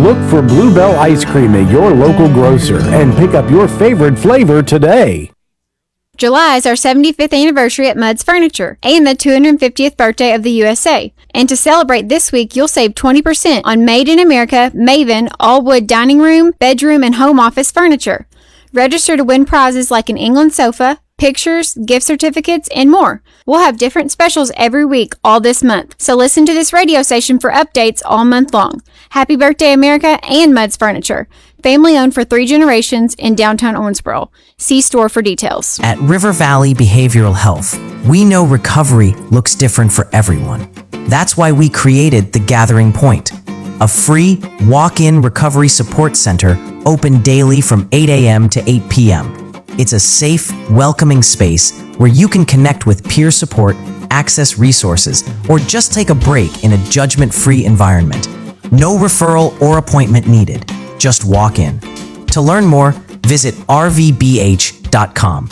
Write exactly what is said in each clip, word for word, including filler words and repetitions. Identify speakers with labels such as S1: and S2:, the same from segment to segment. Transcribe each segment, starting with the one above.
S1: Look for Bluebell Ice Cream at your local grocer and pick up your favorite flavor today.
S2: July is our seventy-fifth anniversary at Mudd's Furniture and the two hundred fiftieth birthday of the U S A. And to celebrate this week, you'll save twenty percent on Made in America, Maven, all-wood dining room, bedroom, and home office furniture. Register to win prizes like an England sofa, pictures, gift certificates, and more. We'll have different specials every week all this month. So listen to this radio station for updates all month long. Happy birthday, America and Mudd's Furniture. Family owned for three generations in downtown Owensboro. See store for details.
S3: At River Valley Behavioral Health, we know recovery looks different for everyone. That's why we created The Gathering Point, a free walk-in recovery support center open daily from eight a.m. to eight p.m. It's a safe, welcoming space where you can connect with peer support, access resources, or just take a break in a judgment-free environment. No referral or appointment needed. Just walk in. To learn more, visit r v b h dot com.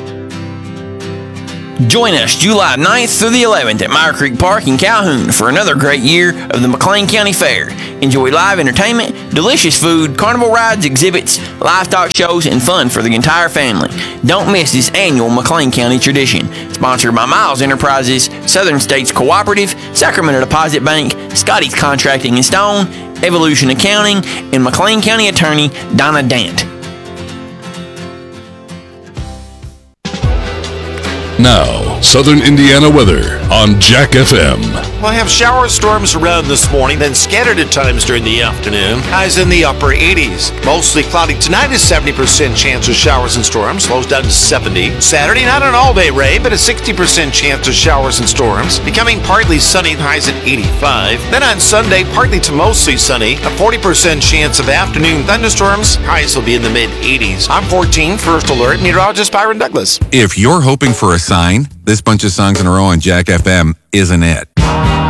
S4: Join us July ninth through the eleventh at Meyer Creek Park in Calhoun for another great year of the McLean County Fair. Enjoy live entertainment, delicious food, carnival rides, exhibits, livestock shows, and fun for the entire family. Don't miss this annual McLean County tradition. Sponsored by Miles Enterprises, Southern States Cooperative, Sacramento Deposit Bank, Scotty's Contracting and Stone, Evolution Accounting, and McLean County Attorney Donna Dant.
S5: Now, Southern Indiana weather on Jack F M.
S6: We'll have shower storms around this morning, then scattered at times during the afternoon. Highs in the upper eighties. Mostly cloudy tonight, is seventy percent chance of showers and storms. Lows down to seventy. Saturday, not an all-day rain, but a sixty percent chance of showers and storms. Becoming partly sunny, highs at eighty-five. Then on Sunday, partly to mostly sunny. A forty percent chance of afternoon thunderstorms. Highs will be in the mid-eighties. I'm fourteen, First Alert, meteorologist Byron Douglas.
S7: If you're hoping for a sign, this bunch of songs in a row on Jack F M isn't it.